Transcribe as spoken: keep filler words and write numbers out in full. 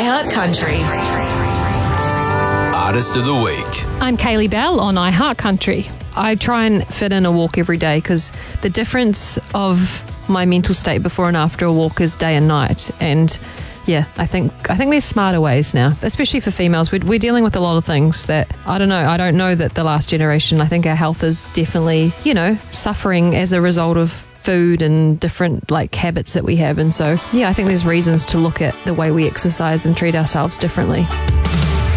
iHeart Country. Artist of the Week. I'm Kaylee Bell on iHeart Country. I try and fit in a walk every day because the difference of my mental state before and after a walk is day and night. And yeah, I think I think there's smarter ways now, especially for females. We're, we're dealing with a lot of things that, I don't know, I don't know that the last generation, I think our health is definitely, you know, suffering as a result of food and different like habits that we have. And so, yeah, I think there's reasons to look at the way we exercise and treat ourselves differently.